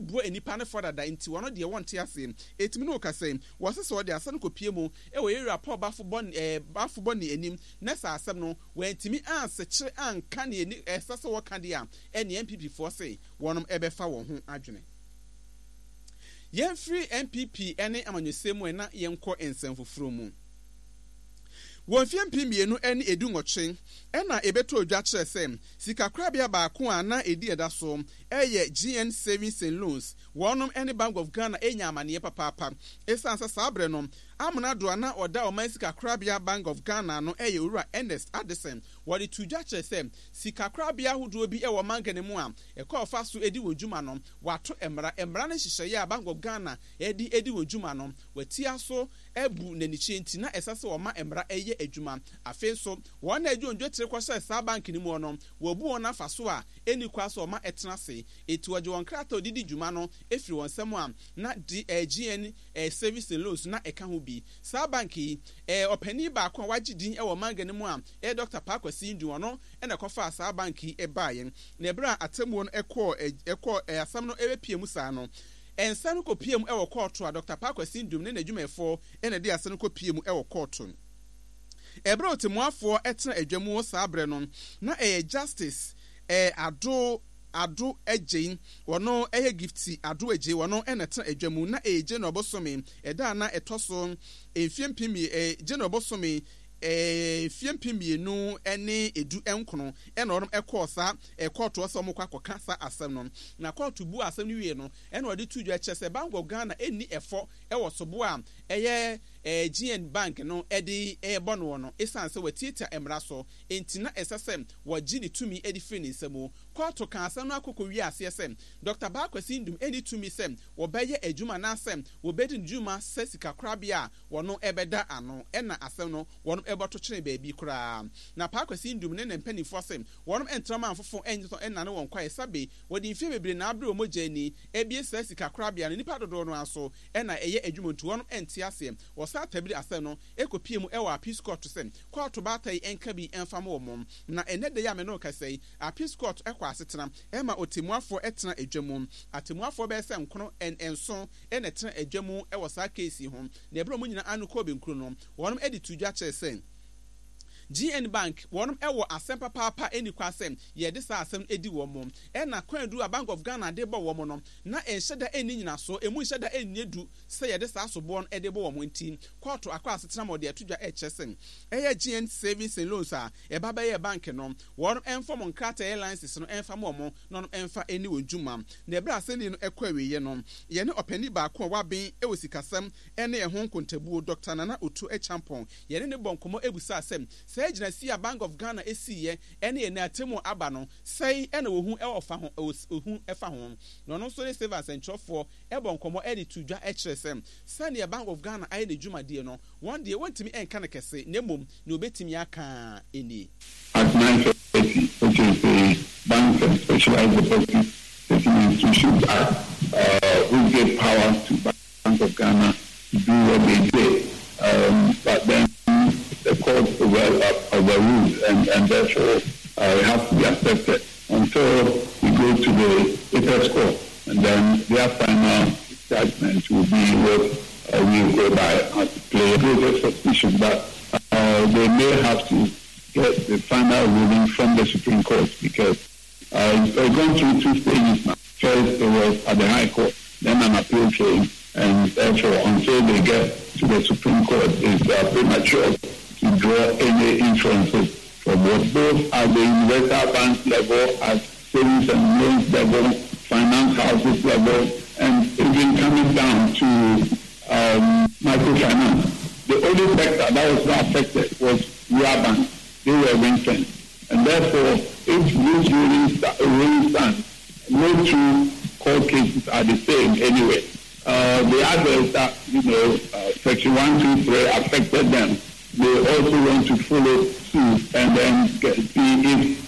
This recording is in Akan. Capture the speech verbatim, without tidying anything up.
bua enipa ne for dada nti wono de wonte ase etimi no kase wo se so de ase no kopie mu e wo area Paul bafo bon eh bafo bon ni enim na sa asem no wantimi anse kire anka ne eni esase wo ka de a ene M P P for say wonom ebefa wo ho adwene yen free M P P ene amanyosemu na yenko ensemfofuro mu won fiem pimienu ene edu ngochen ena ebeto odwa kire sem sikakrabia baako ana edi eda so eye G N Savings and Loans wonom ene Bank of Ghana enya amane papa papa esansa sabre no amuna do ana oda o sikakrabia Bank of Ghana no eye owura Ernest Addison wodi tudwa kire sem sikakrabia hodo bi e wo mangane mu a e ko fa so edi wodjuma no wato emra emra na hihye ya Bank of Ghana edi edi wodjuma no watia so ebu nanichi nti na esase wo ma emra eye adwuma afenso won na adwo ndwo tire kwose sa bank ni mu no wobu won afa so a eni kwa so ma etena se eti waje won krata odidi dwuma no efiri won sam a na G N Service and Loans na eka ho bi sa bank yi eh opani ba ko wagidin e wo mangane mu a e Doctor Pakwasi Ndu no e na kofa sa bank yi e baayen na ebra atamu no ekọ ekọ asam no ewepie mu sa no ensanu ko P M e wo court a Doctor Pakwasi Ndu ne nadwumefo e na de asanu ko P M e wo court ebra otemuafo etena adwamu sa abre no na e justice e ado ado ejein wono eye gifti ado eje wono e na etena adwamu na eje no obosome eda na etoso enfiem pimi e je no obosome eh fiempi mienu ene edu enkono ena onom ekosa ekoto so mo kwakoka sa asem no na koto bu asem ni wie no ena odi tudwa chese Bank of Ghana eni efo ewo sobo a eye eh G N Bank no edi e bono no esanse watita emra so entina esesem wagi ni tumi edi free ni semo koto kan asem no akoko wi ase esem Doctor Pakwasi Ndum eni tumi sem wo beye adwuma na asem wo bedi ndwuma sesika krabia wono ebeda ano ena asem no wono eboto chene baby kura na Pakwasi Ndum ne mpanifo asem wonom entrama amfofo enyo enna ne won kwae sabe wodi mfie bebre na abre omojani ebie sesika krabia ne nipa dodo no aso ena eye adwumontu wonom enti ase wo sa tabiri asem no ekopie mu ewa Peace Court sem court batai enka bi enfama omom na enede ya me no kasei a Peace Court ekwa asetena ema otemuafo etena adwamum atemuafo be se nkono en enso ena etena adwamu ewo sa case ho na ebro mu nyina anu ko be nkru no wonom edi tudwa chese G N Bank wonom ewo asempa papa eni kwasem ye de sa asem edi wo mom e na kwandu a Bank of Ghana de bo wo mo no na enhyeda eni nyina so emu enhyeda eni edu se ye de sa asobo no e de bo wo mo ntin court akwa asetena mo de atudwa e chesen e ye G N Savings and Loans a e baba ye bank no wonom enfom nkrata airlines no enfam mo no emfa eni wodwuma na ebra aseni no ekwawe ye no ye ne opani ba ko waben e wosikasem ene ye ho nkontabu Doctor Nana Otu Echampon ye ne bonkomo ebusa asem ejina si a Bank of Ghana esiye ene ene atemu aba no sei ene wohu e ofa ho ohu efa ho no no so ne savers and chofo e bonkomo e de tudwa e kiresem sane Bank of Ghana aye ne dwumadie no one day wantimi enka ne kese na mom ne obetimi aka eni at nine thirty which is the bank and specialized deposit taking institutions act uh we give power to Bank of Ghana to do what they did um but then the court over, overruled and, and therefore uh, it has to be accepted until we go to the apex court and then their final judgment will be what uh, we will go by as to play a greater suspicion, but uh, they may have to get the final ruling from the Supreme Court because uh, it's gone through two stages now. First it was at the High Court, then an appeal came, and therefore until they get to the Supreme Court it's uh, premature to draw any inferences from what both at the universal bank level, at savings and loans level, finance houses level, and even coming down to um, microfinance. The only sector that was not affected was rural banks. They were ring-fenced. And therefore, if these rulings stand, no two court cases are the same anyway. Uh, the others that, you know, uh, Section one two three affected them. They also want to follow suit and then get, see if